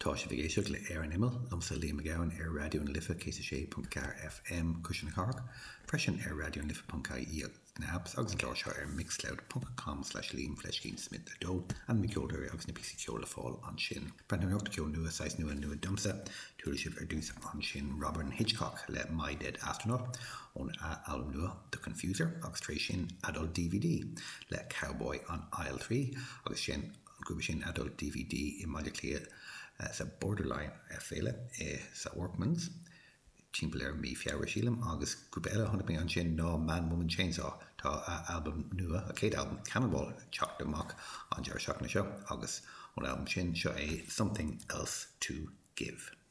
Tá sé bhgéisioach le ar an imel lomsa Liam McGowan ar radio an lifa cé.gar FM cushion Cork, freisin ar radio an lifa.ie snaps agus an glár seo ar mixcloud.com/Liam-Smith adó an micóidir agus na písí ceola fáil an sin. Brendan Rocht ceol nua 6 nua dumsa, túla sibh ar dús an sin Robert Hitchcock le My Dead Astronaut ón album nua The Confuser agus trééis sin adult DVD le Cowboy on Aisle 3 agus sin an grúpa sin adult DVD I maidir clia sa Borderline féile sa Workmans timpelir mi fiabhar sílam agus grúpa eile tháinig mé an sin ná Man Woman Chainsaw tá album nua a céad album Cannonball teacht amach an deir seach na seo agus ón album sin seo é Something Else to Give.